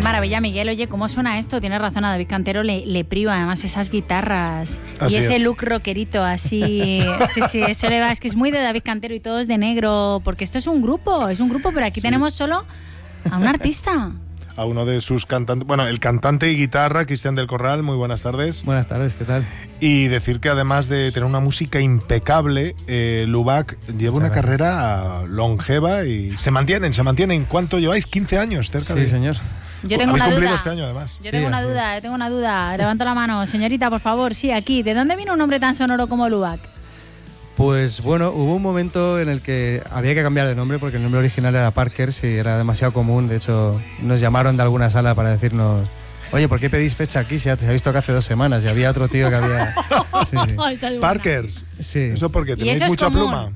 maravilla, Miguel. Oye, ¿cómo suena esto? Tienes razón, a David Cantero le priva además esas guitarras así y ese es. look rockerito así. Sí, eso le va. Es que es muy de David Cantero y todo es de negro, porque esto es un grupo, pero aquí tenemos solo a un artista. A uno de sus cantantes, bueno, el cantante y guitarra, Cristian del Corral. Muy buenas tardes. Buenas tardes, ¿qué tal? Y decir que además de tener una música impecable, Lubac lleva una carrera longeva y se mantienen. ¿Cuánto lleváis? 15 años cerca de... Sí, señor. Yo tengo ¿Habéis una cumplido duda. este año, además? Yo tengo una duda. Levanto la mano. Señorita, por favor, sí, aquí. ¿De dónde vino un nombre tan sonoro como Lubac? Pues bueno, hubo un momento en el que había que cambiar de nombre porque el nombre original era Parkers y era demasiado común. De hecho, nos llamaron de alguna sala para decirnos: oye, ¿por qué pedís fecha aquí? Si ya te he visto que hace 2 semanas y había otro tío que había... Sí, sí. Parkers. Sí. Eso porque tenéis eso es mucha común. pluma.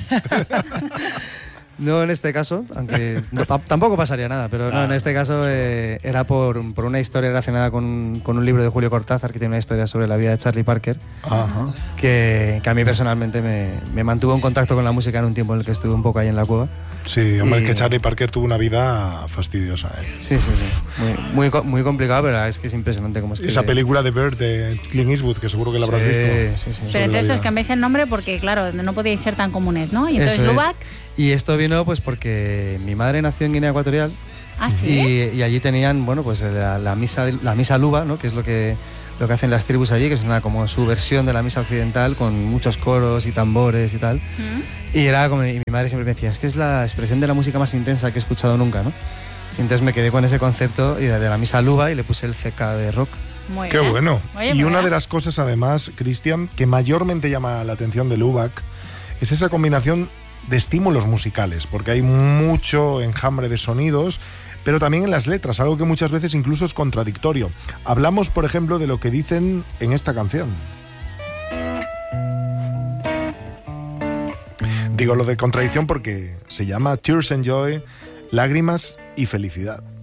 No en este caso, aunque tampoco pasaría nada, pero no, en este caso era por una historia relacionada con un libro de Julio Cortázar que tiene una historia sobre la vida de Charlie Parker. Ajá. Que a mí personalmente me mantuvo en contacto con la música en un tiempo en el que estuve un poco ahí en la cueva. Sí, hombre, que Charlie Parker tuvo una vida fastidiosa. Sí. Muy complicado, pero es que es impresionante cómo es que... Esa película de Bird de Clint Eastwood, que seguro que la habrás visto. Sí. Pero entonces os cambiáis el nombre porque, claro, no podíais ser tan comunes, ¿no? Y entonces Lubac... Y esto vino pues porque mi madre nació en Guinea Ecuatorial. ¿Ah, sí? Y allí tenían, bueno, pues la misa luba, ¿no? Que es lo que hacen las tribus allí, que es una como su versión de la misa occidental con muchos coros y tambores y tal. Y era como, y mi madre siempre me decía, es que es la expresión de la música más intensa que he escuchado nunca, ¿no? Y entonces me quedé con ese concepto y de la misa luba y le puse el CK de rock. Muy Qué bien. bueno. Oye, y pues una ya. de las cosas, además, Cristian, que mayormente llama la atención de Lubac es esa combinación de estímulos musicales, porque hay mucho enjambre de sonidos, pero también en las letras, algo que muchas veces incluso es contradictorio. Hablamos, por ejemplo, de lo que dicen en esta canción. Digo lo de contradicción porque se llama Tears and Joy, lágrimas y felicidad.